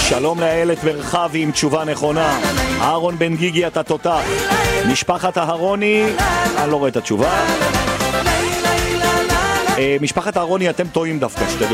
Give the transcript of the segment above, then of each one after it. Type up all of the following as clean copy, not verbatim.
שלום לאיילת מרחבי עם תשובה נכונה. אהרון בן גיגי אתה תותח. משפחת אהרוני, אני לא רואה את התשובה. משפחת אהרוני אתם טועים דווקא, שתדעו.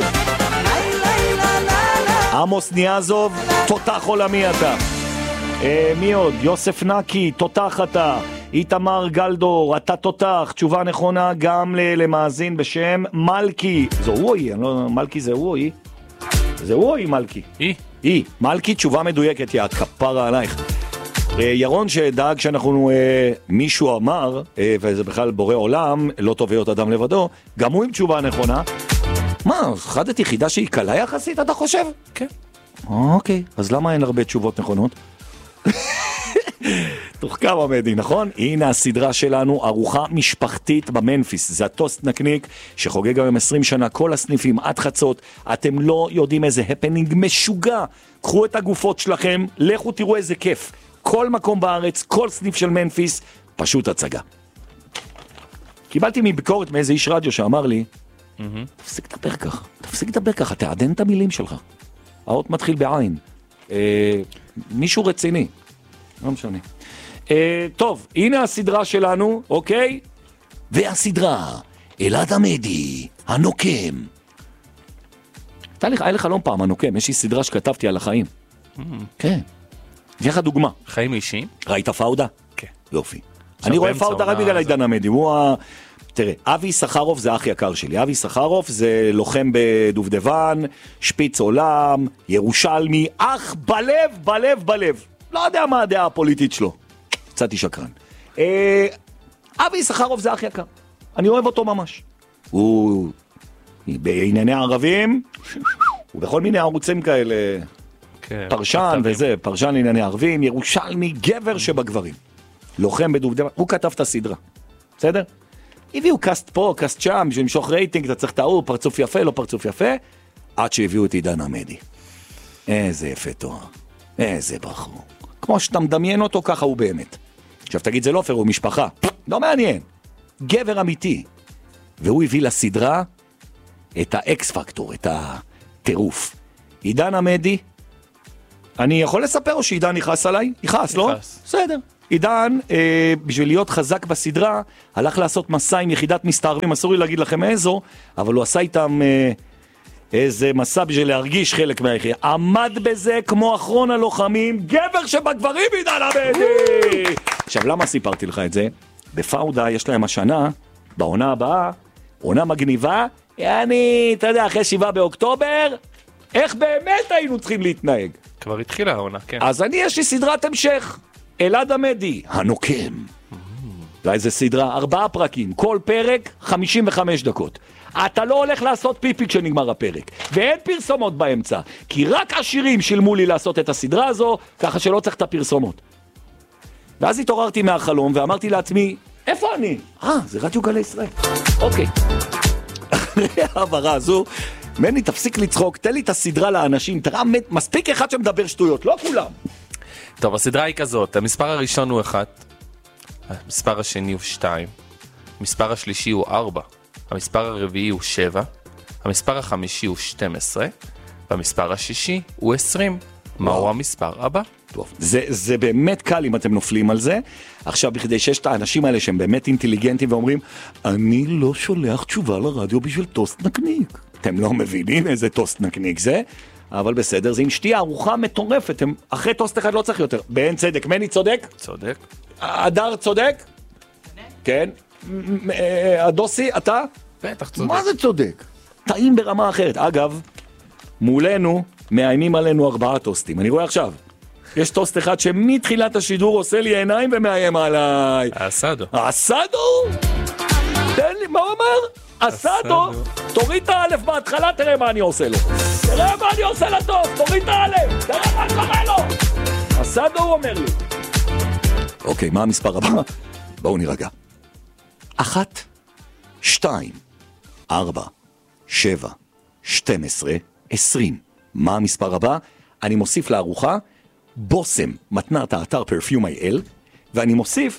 עמוס ניאזוב, תותח עולמי אתה. מי עוד? יוסף נקי, תותח אתה. איתמר גלדור, אתה תותח. תשובה נכונה גם למאזין בשם מלכי. זו הוא או היא? מלכי זה הוא או היא? זה הוא או היא מלכי? היא. מלכי, תשובה מדויקת, יד כפרה עלייך. ירון שדאג שאנחנו, מישהו אמר, וזה בכלל בורא עולם, לא טוב להיות אדם לבדו, גם הוא עם תשובה נכונה. מה, אחת יחידה שהיא קלה יחסית, אתה חושב? כן. אוקיי, אז למה אין הרבה תשובות נכונות? תוך כמה מדי, נכון? הנה הסדרה שלנו, ארוחה משפחתית במנפיס. זה הטוסט נקניק שחוגג היום 20 שנה, כל הסניפים עד חצות. אתם לא יודעים איזה הפנינג משוגע. קחו את הגופות שלכם, לכו תראו איזה כיף. כל מקום בארץ, כל סניף של מנפיס, פשוט הצגה. קיבלתי מביקורת מאיזה איש רדיו שאמר לי, תפסיק לדבר ככה, תעדן את המילים שלך. האות מתחיל בעין. מישהו רציני. לא משנה. טוב, הנה הסדרה שלנו, אוקיי? והסדרה, אלעד עמדי, הנוקם. היה לך לא פעם הנוקם, יש לי סדרה שכתבתי על החיים. כן. יש לך דוגמה. חיים אישיים? ראית פאודה? כן. יופי. אני רואה פאודה רק בגלל עידן עמדי. תראה, אבי סחרוף זה אח יקר שלי. אבי סחרוף זה לוחם בדובדבן, שפיץ עולם, ירושלמי, אח בלב. לא יודע מה הדעה הפוליטית שלו. קצת שקרן. אבי סחרוף זה אח יקר. אני אוהב אותו ממש. הוא בענייני הערבים, הוא בכל מיני ערוצים כאלה, פרשן וזה, פרשן לענייני ערבים, ירושלמי, גבר שבגברים. לוחם בדובדבן, הוא כתב את הסדרה. בסדר? הביאו קאסט פה, קאסט שם, בשביל למשוך רייטינג, אתה צריך תאור, פרצוף יפה, לא פרצוף יפה, עד שהביאו את עידן עמדי. איזה יפה תואר. איזה בחור. כמו שאתה מדמיין אותו, ככה הוא באמת. עכשיו תגיד, זה לא פייר, הוא משפחה. לא מעניין. גבר אמיתי. והוא הביא לסדרה את האקס פקטור, את הטירוף. עידן עמדי, אני יכול לספר או שעידן נכנס עליי? נכנס, לא? בסדר. עידן, בשביל להיות חזק בסדרה, הלך לעשות מסע עם יחידת מסתערבים, אסור לי להגיד לכם איזו, אבל הוא עשה איתם איזה מסע בשביל להרגיש חלק מהיחידה. עמד בזה כמו אחרון הלוחמים, גבר שבגברים עידן עמדי! עכשיו, למה סיפרתי לך את זה? בפאודה יש להם השנה, בעונה הבאה, עונה מגניבה, אתה יודע, אחרי 7 באוקטובר, איך באמת היינו צריכים להתנהג? כבר התחילה העונה, כן. אז יש לי סדרת המשך. אלעד עמדי, הנוקם. איזה סדרה, 4 פרקים, כל פרק 55 דקות. אתה לא הולך לעשות פיפי כשנגמר הפרק, ואין פרסומות באמצע, כי רק עשירים שילמו לי לעשות את הסדרה הזו, ככה שלא צריך את הפרסומות. ואז התעוררתי מהחלום ואמרתי לעצמי, איפה אני? זה רדיו גלי ישראל. אוקיי. אחרי העברה הזו, מני, תפסיק לצחוק, תן לי את הסדרה לאנשים, תראה, מספיק אחד שמדבר שטויות, לא כולם. טוב, הסדרה היא כזאת, המספר הראשון הוא 1, המספר השני הוא 2, המספר השלישי הוא 4, המספר הרביעי הוא 7, המספר החמישי הוא 12, והמספר השישי הוא 20. מהו המספר הבא? טוב, זה באמת קל אם אתם נופלים על זה. עכשיו, בכדי שיש את האנשים האלה שהם באמת אינטליגנטים ואומרים, אני לא שולח תשובה לרדיו בשביל טוסט נקניק. אתם לא מבינים איזה טוסט נקניק זה, אבל בסדר, זה עם שתייה ארוחה מטורפת, אחרי טוסט אחד לא צריך יותר. באין צדק, מני צודק? צודק. אדר צודק? כן. הדוסי, אתה? בטח צודק. מה זה צודק? טעים ברמה אחרת. אגב, מולנו מאיימים עלינו 4 טוסטים. אני רואה עכשיו. יש טוסט אחד שמתחילת השידור עושה לי עיניים ומאיים עליי. אסדו. אסדו? תן לי, מה הוא אומר? אסדו? תוריד את האלף בהתחלה, תראה מה אני עושה לו. תראה מה אני עושה לטוב, תוריד את האלף. תראה מה קורה לו. אסדו הוא אומר לי. אוקיי, מה המספר הבא? בואו נרגע. 1, 2, 4, 7, 12, 20. מה המספר הבא? אני מוסיף לארוחה בוסם, מתנת האתר פרפיום.il, ואני מוסיף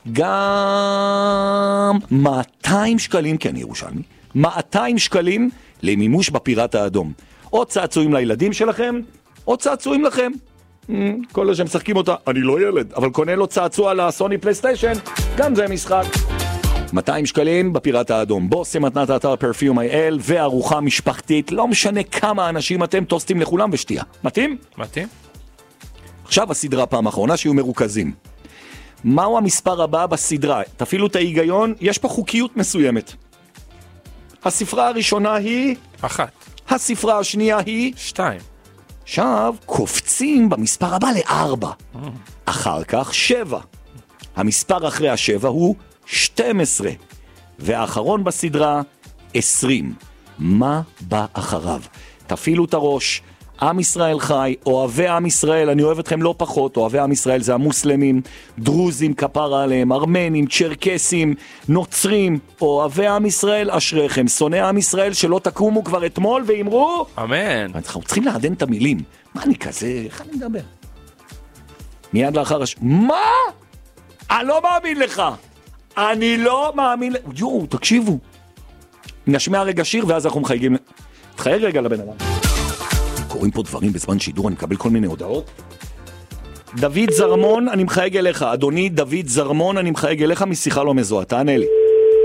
גם 200 שקלים, כי אני ירושלמי, 200 שקלים למימוש בפיראט האדום. עוד צעצועים לילדים שלכם, או צעצועים לכם. כל אלה שמשחקים אותה, אני לא ילד, אבל קונה לו צעצוע לסוני פלייסטיישן, גם זה משחק. 200 שקלים בפיראט האדום. בוס מתנת האתר פרפיום איי-אל, וארוחה משפחתית, לא משנה כמה אנשים אתם, טוסטים לכולם ושתייה. מתאים? מתאים. עכשיו הסדרה פעם האחרונה שיהיו מרוכזים. מהו המספר הבא בסדרה? תפעילו את ההיגיון, יש פה חוקיות מסוימת. הספרה הראשונה היא 1. הספרה השנייה היא 2. עכשיו קופצים במספר הבא ל4. אחר כך 7. המספר אחרי ה7 הוא 12. והאחרון בסדרה 20. מה בא אחריו? תפעילו את הראש. עם ישראל חי, אוהבי עם ישראל, אני אוהב אתכם לא פחות, אוהבי עם ישראל זה המוסלמים, דרוזים כפרה עליהם, ארמנים, צ'רקסים, נוצרים, אוהבי עם ישראל אשריכם, שונאי עם ישראל שלא תקומו כבר אתמול ואמרו, אמן. אנחנו צריכים לעדן את המילים, מה אני כזה, איך אני מדבר? מיד לאחר מה? אני לא מאמין לך, אני לא מאמין לך, יואו, תקשיבו, נשמע רגע שיר ואז אנחנו מחייגים, תחייג רגע לבן אדם. קוראים פה דברים בזמן שידור, אני מקבל כל מיני הודעות. דוד זרמון, אני מחייג אליך. אדוני דוד זרמון, אני מחייג אליך משיחה לא מזוהה. תענה לי.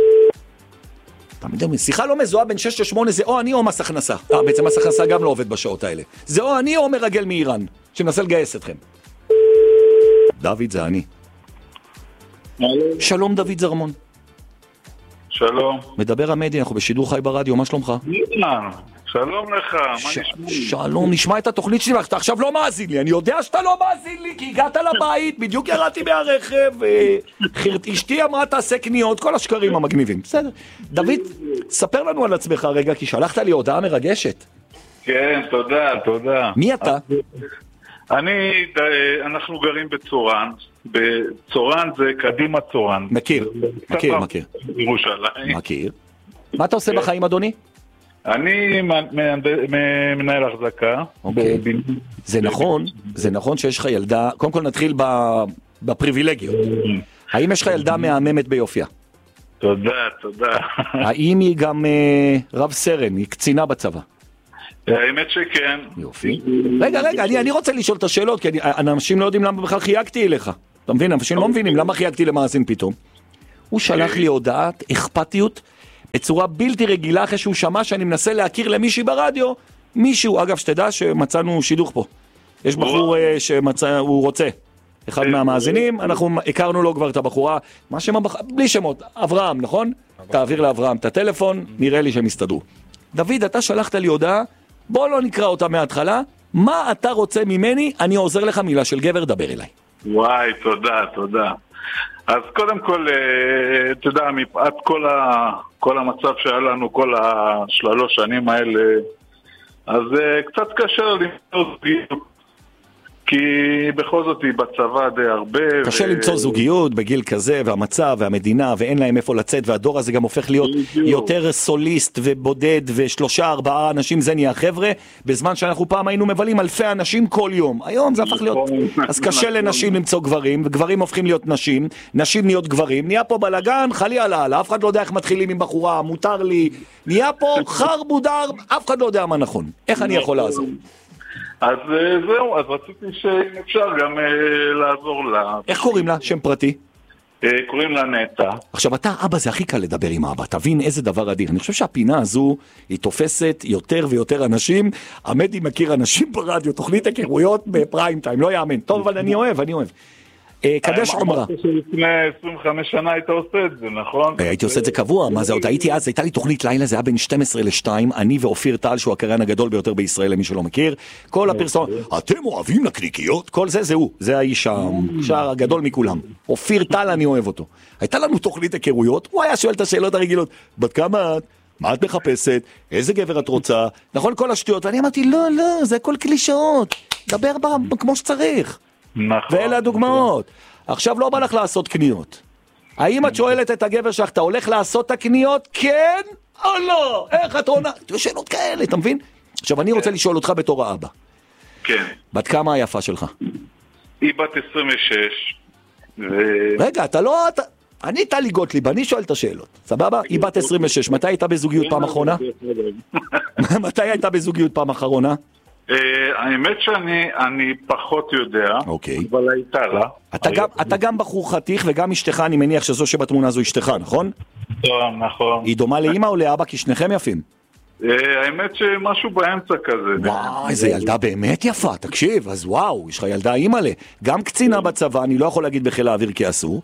שיחה לא מזוהה בין 6 ל-8 זה או אני או מס הכנסה. בעצם מס הכנסה גם לא עובד בשעות האלה. זה או אני או מרגל מאיראן, שמנסה לגייס אתכם. דוד זה אני. שלום דוד זרמון. שלום. מדבר המדי, אנחנו בשידור חי ברדיו, מה שלומך? שלום לך, מה נשמע? שלום, נשמע את התוכנית שלי, אתה עכשיו לא מאזין לי, אני יודע שאתה לא מאזין לי, כי הגעת לבית, בדיוק ירדתי מהרכב, אשתי אמרה תעשה קניות, כל השקרים המגניבים, בסדר. דוד, ספר לנו על עצמך רגע, כי שלחת לי הודעה מרגשת. כן, תודה. מי אתה? אנחנו גרים בצורן, בצורן זה קדימה צורן. מכיר. ירושלים. מכיר. מה אתה עושה בחיים, אדוני? אני מנהל החזקה. זה נכון שיש לך ילדה, קודם כל נתחיל בפריבילגיות. האם יש לך ילדה מהממת ביופיה? תודה. האם היא גם רב סרן, היא קצינה בצבא? האמת שכן. יופי. רגע, אני רוצה לשאול את השאלות, כי אנשים לא יודעים למה בכלל חייגתי אליך. אתה מבין? אנשים לא מבינים למה חייגתי למאזין פתאום. הוא שלח לי הודעת אכפתיות בצורה בלתי רגילה אחרי שהוא שמע שאני מנסה להכיר למישהי ברדיו. מישהו, אגב, שתדע שמצאנו שידוך פה. יש בחור שהוא רוצה. אחד מהמאזינים, אנחנו הכרנו לו כבר את הבחורה, מה שם הבחורה? בלי שמות, אברהם, נכון? תעביר לאברהם את הטלפון, נראה לי שהם יסתדרו. דוד, אתה שלחת לי הודעה, בוא לא נקרא אותה מההתחלה, מה אתה רוצה ממני? אני עוזר לך, מילה של גבר, דבר אליי. וואי, תודה. אז קודם כל, אתה יודע, מפאת כל המצב שהיה לנו כל 3 שנים האלה, אז קצת קשה למצוא זוגיות, כי בכל זאת היא בצבא די הרבה. קשה למצוא זוגיות בגיל כזה, והמצב והמדינה, ואין להם איפה לצאת, והדור הזה גם הופך להיות יותר סוליסט ובודד, 3-4 אנשים זה נהיה חבר'ה, בזמן שאנחנו פעם היינו מבלים אלפי אנשים כל יום. היום זה הפך להיות, אז קשה לנשים למצוא גברים, וגברים הופכים להיות נשים, נשים נהיות גברים, נהיה פה בלגן, חלי עלה, אף אחד לא יודע איך מתחילים עם בחורה, מותר לי, נהיה פה חר בודר, אף אחד לא יודע מה נכון. איך אני יכול לעזור? אז זהו, אז רציתי שאם אפשר גם לעזור לה. איך קוראים לה? שם פרטי? קוראים לה נטע. עכשיו אתה, אבא, זה הכי קל לדבר עם אבא, תבין איזה דבר אדיר. אני חושב שהפינה הזו היא תופסת יותר ויותר אנשים. המדי מכיר אנשים ברדיו, תוכנית היכרויות בפריים טיים, לא יאמן. טוב, אבל אני אוהב. קדש עומרה. לפני 25 שנה היית עושה את זה, נכון? הייתי עושה את זה קבוע, מה זה עוד? הייתי אז, הייתה לי תוכנית לילה, זה היה בין 12 ל-2, אני ואופיר טל, שהוא הקריין הגדול ביותר בישראל, למי שלא מכיר, כל הפרסום, אתם אוהבים נקניקיות? כל זה הוא, זה האיש הגדול מכולם. אופיר טל, אני אוהב אותו. הייתה לנו תוכנית היכרויות, הוא היה שואל את השאלות הרגילות, בת כמה את? מה את מחפשת? איזה גבר את רוצה? נכון, כל השטויות, ואני אמרתי, לא, זה הכל קלישאות, דבר כמו שצריך. נכון. ואלה הדוגמאות. עכשיו לא בא לך לעשות קניות. האם את שואלת את הגבר שלך, אתה הולך לעשות את הקניות? כן או לא? איך את עונה? יש שאלות כאלה, אתה מבין? עכשיו אני רוצה לשאול אותך בתור האבא. כן. בת כמה היפה שלך? היא בת 26. רגע, אתה לא... אני טלי גוטליב, אני שואל את השאלות. סבבה? היא בת 26. מתי הייתה בזוגיות פעם אחרונה? מתי הייתה בזוגיות פעם אחרונה? האמת שאני פחות יודע, אוקיי. אבל הייתה לה. אתה גם בחור חתיך וגם אשתך, אני מניח שזו שבתמונה זו אשתך, נכון? נכון. היא דומה לאמא או לאבא? כי שניכם יפים. האמת שמשהו באמצע כזה. וואו, איזה ילדה באמת יפה, תקשיב, אז וואו, יש לך ילדה אימא'לה. גם קצינה בצבא, אני לא יכול להגיד בחיל האוויר כי אסור.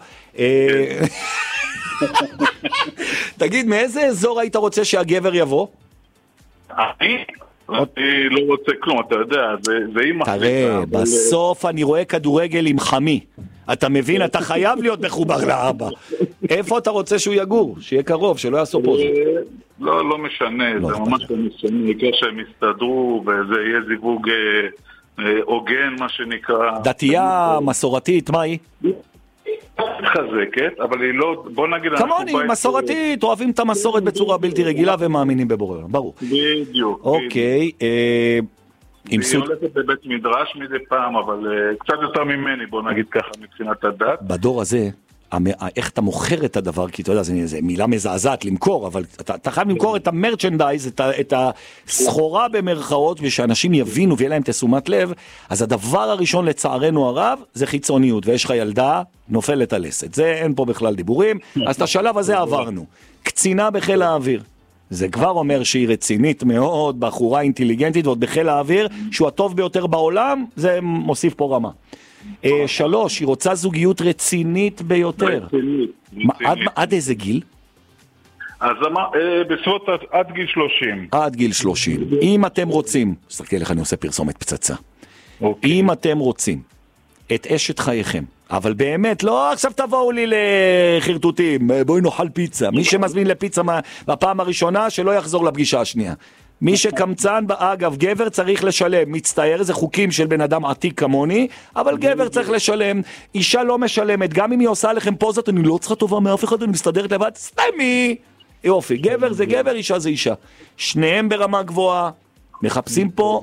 תגיד, מאיזה אזור היית רוצה שהגבר יבוא? אני לא רוצה כלום, אתה יודע, זה אימא. תראה, בסוף אני רואה כדורגל עם חמי. אתה מבין, אתה חייב להיות מחובר לאבא. איפה אתה רוצה שהוא יגור? שיהיה קרוב, שלא יעשו פה זה. לא משנה, זה ממש לא משנה, בעיקר שהם יסתדרו וזה יהיה זיווג הוגן, מה שנקרא. דתייה, מסורתית, מה היא? חזקת, אבל היא לא, בוא נגיד... כמוני, מסורתית, אוהבים את המסורת בצורה בלתי רגילה ומאמינים בבורא, ברור. בדיוק. אוקיי, היא הולכת בבית מדרש מדי פעם, אבל קצת יותר ממני, בוא נגיד ככה, מבחינת הדת. בדור הזה, איך אתה מוכר את הדבר, כי אתה יודע, זו מילה מזעזעת למכור, אבל אתה חייב למכור את המרצ'נדייז, את הסחורה במרכאות, ושאנשים יבינו ויהיה להם תשומת לב, אז הדבר הראשון לצערנו הרב, זה חיצוניות, ויש לך ילדה, נופלת הלסת. זה אין פה בכלל דיבורים, אז את השלב הזה עברנו. קצינה בחיל האוויר. זה כבר אומר שהיא רצינית מאוד, בחורה אינטליגנטית, ועוד בחיל האוויר, שהוא הטוב ביותר בעולם, זה מוסיף פה רמה. 3, היא רוצה זוגיות רצינית ביותר. עד איזה גיל? אז בסביבות עד גיל 30. עד גיל 30. אם אתם רוצים, סתכל לך, אני עושה פרסומת פצצה. אם אתם רוצים את אשת חייכם, אבל באמת, לא עכשיו תבואו לי לחרטוטים, בואי נאכל פיצה. מי שמזמין לפיצה בפעם הראשונה, שלא יחזור לפגישה השנייה. מי שקמצן, אגב, גבר צריך לשלם, מצטער, זה חוקים של בן אדם עתיק כמוני, אבל גבר צריך לשלם, אישה לא משלמת, גם אם היא עושה לכם פוזות, אני לא צריכה טובה מאף אחד, אני מסתדרת לבד, סתמי! יופי, גבר זה גבר, אישה זה אישה. שניהם ברמה גבוהה, מחפשים פה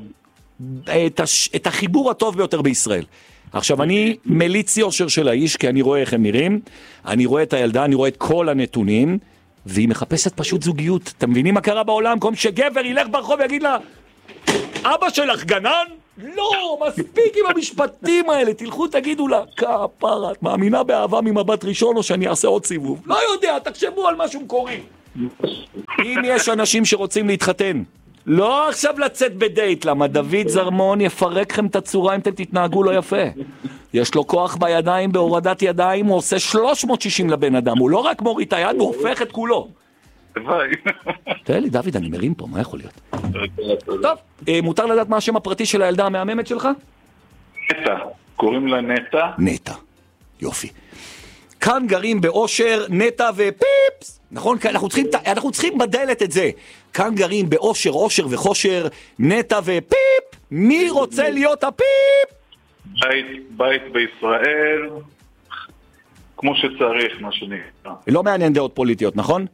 את החיבור הטוב ביותר בישראל. עכשיו, אני מליץ יושר של האיש, כי אני רואה איך הם נראים, אני רואה את הילדה, אני רואה את כל הנתונים, והיא מחפשת פשוט זוגיות. אתם מבינים מה קרה בעולם? כל שגבר ילך ברחוב ויגיד לה, אבא שלך גנן? לא, מספיק עם המשפטים האלה, תלכו תגידו לה, כפרה, את מאמינה באהבה ממבט ראשון או שאני אעשה עוד סיבוב? לא יודע, תחשבו על משהו מקורי. אם יש אנשים שרוצים להתחתן, לא עכשיו לצאת בדייט, למה דוד זרמון יפרק לכם את הצורה אם אתם תתנהגו לא יפה. יש לו כוח בידיים, בהורדת ידיים, הוא עושה 360 לבן אדם, הוא לא רק מוריד את היד, הוא הופך את כולו. תראה לי, דוד, אני מרים פה, מה יכול להיות? טוב, מותר לדעת מה השם הפרטי של הילדה המהממת שלך? נטע, קוראים לה נטע. נטע, יופי. כאן גרים באושר, נטע ופיפס, נכון? אנחנו צריכים בדלת את זה. כאן גרים באושר, אושר וחושר, נטע ופיפ. מי רוצה להיות הפיפ? בית בישראל, כמו שצריך, מה שנקרא. לא מעניין דעות פוליטיות, נכון?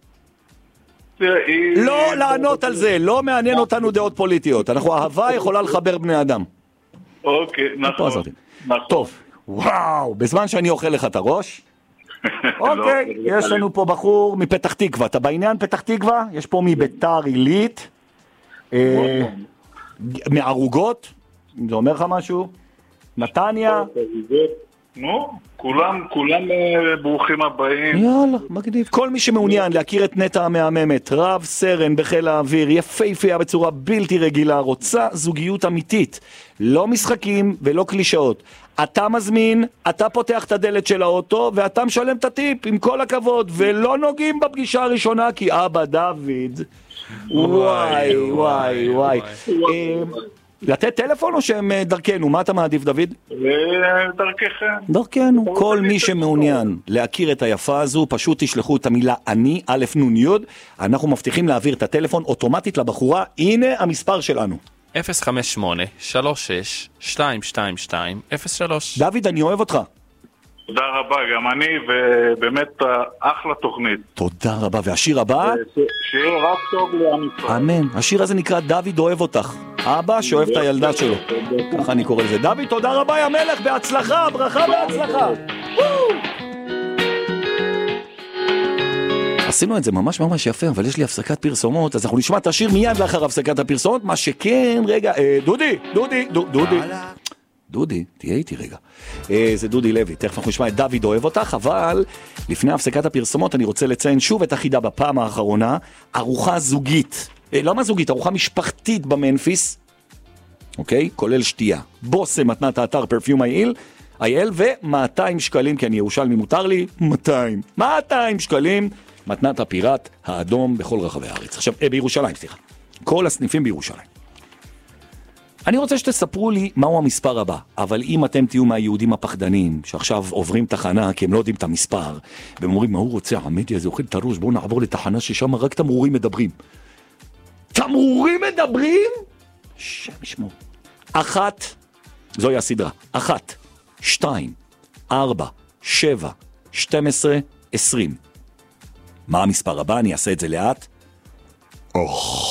לא לענות על זה, לא מעניין אותנו דעות פוליטיות. אהבה יכולה לחבר בני אדם. אוקיי, נכון. טוב, וואו, בזמן שאני אוכל לך את הראש. אוקיי, יש לנו פה בחור מפתח תקווה. אתה בעניין פתח תקווה? יש פה מביתר עילית, מערוגות, זה אומר לך משהו? נתניה. נו, כולם ברוכים הבאים. יאללה, מגניב. כל מי שמעוניין להכיר את נטע המהממת, רב סרן בחיל האוויר, יפהפייה בצורה בלתי רגילה, רוצה זוגיות אמיתית, לא משחקים ולא קלישאות. אתה מזמין, אתה פותח את הדלת של האוטו ואתה משלם את הטיפ עם כל הכבוד, ולא נוגעים בפגישה הראשונה כי אבא דוד, וואי וואי וואי. לתת טלפון או שהם דרכנו? מה אתה מעדיף, דוד? דרככם. דרכנו. כל מי שמעוניין להכיר את היפה הזו, פשוט תשלחו את המילה אני, א' נ' י', אנחנו מבטיחים להעביר את הטלפון אוטומטית לבחורה. הנה המספר שלנו. 058-36-222-03. דוד, אני אוהב אותך. תודה רבה, גם אני, ובאמת אחלה תוכנית. תודה רבה, והשיר הבא? שיר רק טוב לעם ישראל. אמן, השיר הזה נקרא דוד אוהב אותך. אבא שאוהב את הילדה שלו. ככה אני קורא לזה. דוד, תודה רבה, יא מלך, בהצלחה, ברכה בהצלחה. עשינו את זה ממש ממש יפה, אבל יש לי הפסקת פרסומות, אז אנחנו נשמע את השיר מיד לאחר הפסקת הפרסומות, מה שכן, רגע, דודי, תהיה איתי רגע. זה דודי לוי, תכף אנחנו נשמע את דוד אוהב אותך, אבל לפני הפסקת הפרסומות אני רוצה לציין שוב את החידה בפעם האחרונה, ארוחה זוגית, לא זוגית, ארוחה משפחתית במנפיס, אוקיי? כולל שתייה. בוסם מתנת האתר פרפיום אייל, ו-200 שקלים, כי אני ירושלמי מותר לי, 200 שקלים, מתנת הפיראט האדום בכל רחבי הארץ. עכשיו, בירושלים, סליחה. כל הסניפים בירושלים. אני רוצה שתספרו לי מהו המספר הבא, אבל אם אתם תהיו מהיהודים הפחדנים, שעכשיו עוברים תחנה, כי הם לא יודעים את המספר, והם אומרים, מה הוא רוצה, עמדי, אז אוכל את הראש, בואו נעבור לתחנה ששם רק תמרורים מדברים. תמרורים מדברים? שם ישמור. 1, זוהי הסדרה. 1, 2, 4, 7, 12, 20. מה המספר הבא? אני אעשה את זה לאט. 1,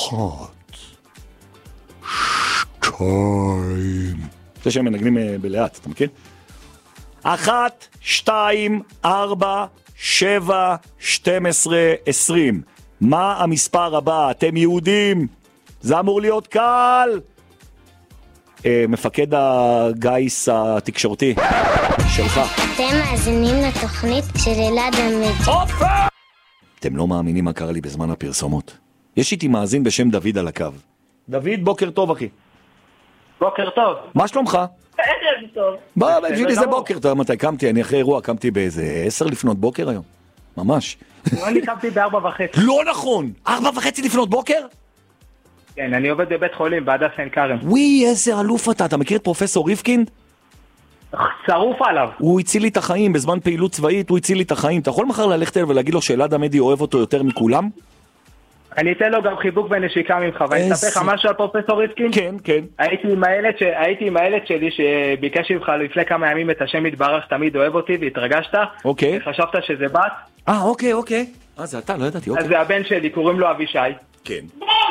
2. זה שהם מנגנים בלאט, אתה מכיר? 1, 2, 4, 7, 12, 20. מה המספר הבא? אתם יהודים? זה אמור להיות קל. מפקד הגייס התקשורתי שלך. אתם מאזינים לתוכנית של אלעד עמידי. אתם לא מאמינים מה קרה לי בזמן הפרסומות. יש איתי מאזין בשם דוד על הקו. דוד, בוקר טוב אחי. בוקר טוב. מה שלומך? ערב טוב. בשבילי זה בוקר טוב. מתי קמתי? אני אחרי אירוע קמתי באיזה 10 לפנות בוקר היום. ממש. אני קמתי ב4:30. לא נכון! 4:30 לפנות בוקר? כן, אני עובד בבית חולים, בהדסה עין כרם. וואי, איזה אלוף אתה מכיר את פרופסור ריבקינד? שרוף עליו. הוא הציל לי את החיים, בזמן פעילות צבאית הוא הציל לי את החיים. אתה יכול מחר ללכת אליו ולהגיד לו שאלעד עמידי אוהב אותו יותר מכולם? אני אתן לו גם חיבוק ונשיקה ממך, ואני אספר לך משהו על פרופסור ריבקינד? כן, כן. הייתי עם הילד שלי שביקש ממך לפני כמה ימים את השם יתברך, תמיד אוהב אותי והתרגשת. אוקיי. חשבת שזה בת? אוקיי. זה אתה, לא ידעתי, אוקיי. אז זה הבן שלי, קוראים לו אבישי. כן.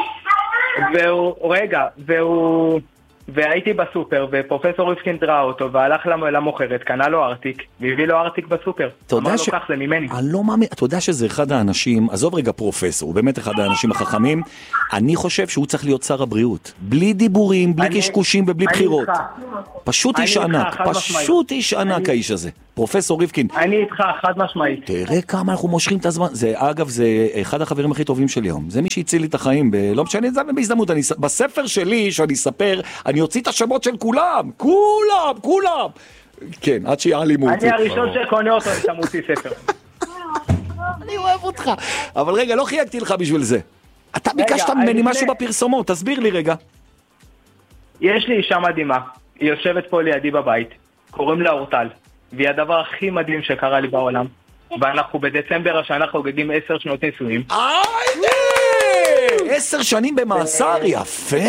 והייתי בסופר, ופרופסור ריבקינד ראה אותו, והלך למוכרת, קנה לו ארטיק, והביא לו ארטיק בסופר. אמר לו, כך זה ממני. אני לא מאמין, אתה יודע שזה אחד האנשים, עזוב רגע פרופסור, הוא באמת אחד האנשים החכמים, אני חושב שהוא צריך להיות שר הבריאות. בלי דיבורים, בלי קשקושים ובלי בחירות. פשוט איש ענק האיש הזה. פרופסור ריבקינד. אני איתך, חד משמעית. תראה כמה אנחנו מושכים את הזמן. אגב, זה אחד החברים הכי טובים שלי היום. זה מי שהציל לי את החיים. לא משנה את זה בהזדמנות. בספר שלי, שאני אספר, אני אוציא את השמות של כולם. כולם. כן, עד שיעלימו אותי. אני הראשון שקונה אותו, אתה מוציא ספר. אני אוהב אותך. אבל רגע, לא חייגתי לך בשביל זה. אתה ביקשת ממני משהו בפרסומות, תסביר לי רגע. יש לי אישה מדהימה. היא יושבת פה לידי בבית. קוראים לה אורטל. והיא הדבר הכי מדהים שקרה לי בעולם. ואנחנו בדצמבר השנה חוגגים 10 שנות נישואים. 10 שנים במאסר, יפה.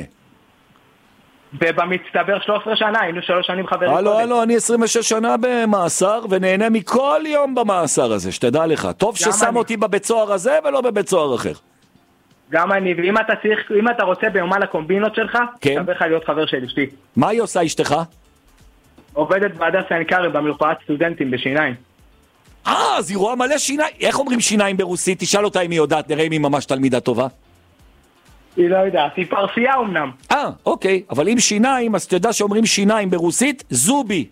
ובמצטבר 13 שנה, היינו 3 שנים חברים. הלו, אני 26 שנה במאסר, ונהנה מכל יום במאסר הזה, שתדע לך. טוב ששם אותי בבית סוהר הזה, ולא בבית סוהר אחר. גם אני, ואם אתה רוצה ביומן הקומבינות שלך, תביא לך להיות חבר של אשתי. מה היא עושה אשתך? עובדת בהדסה עין כרם במרפאת סטודנטים בשיניים. אז היא רואה מלא שיניים. איך אומרים שיניים ברוסית? תשאל אותה אם היא יודעת, נראה אם היא ממש תלמידה טובה. היא לא יודעת, היא פרסייה אמנם. אוקיי, אבל אם שיניים, אז תדע שאומרים שיניים ברוסית, זובי.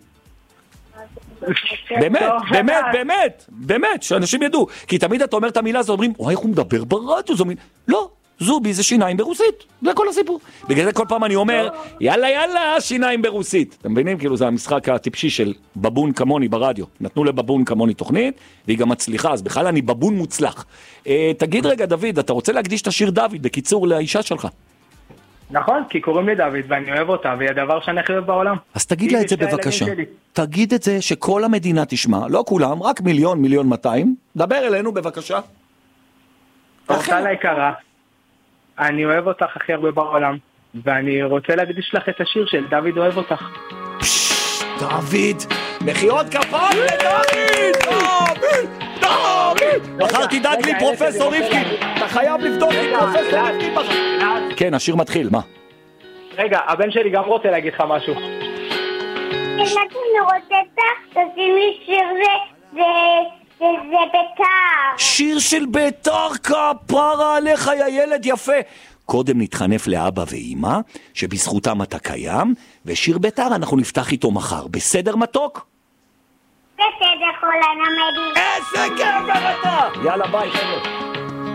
באמת, שאנשים ידעו. כי תמיד אתה אומר את המילה הזו, אומרים, איך הוא מדבר ברדיו? לא, זובי זה שיניים ברוסית, זה כל הסיפור. בגלל זה כל פעם אני אומר, יאללה, שיניים ברוסית. אתם מבינים? כאילו זה המשחק הטיפשי של בבון כמוני ברדיו. נתנו לבבון כמוני תוכנית, והיא גם מצליחה, אז בכלל אני בבון מוצלח. תגיד רגע, דוד, אתה רוצה להקדיש את השיר דוד, בקיצור, לאישה שלך? נכון, כי קוראים לי דוד, ואני אוהב אותה, והיא הדבר שאני הכי אוהב בעולם. אז תגיד לה את זה בבקשה. תגיד את זה שכל המדינה תשמע, לא כולם, רק 1,200,000. דבר אלינו בבקשה. אורטל היקרה, אני אוהב אותך הכי הרבה בעולם, ואני רוצה להקדיש לך את השיר של דוד אוהב אותך. דוד, מחיאות כפיים דוד! מחר תדאג לי פרופסור ריבקינד, אתה חייב לבדוק לי פרופסור ריבקינד מחר. כן, השיר מתחיל, מה? רגע, הבן שלי גם רוצה להגיד לך משהו. אנחנו רוצה תשימי שיר שזה ביתר. שיר של ביתר, כפרה עליך יא ילד יפה. קודם נתחנף לאבא ואמא, שבזכותם אתה קיים, ושיר ביתר אנחנו נפתח איתו מחר. בסדר מתוק? בסדר, חולה נמדי. איזה גבר אתה! יאללה ביי חבר'ה.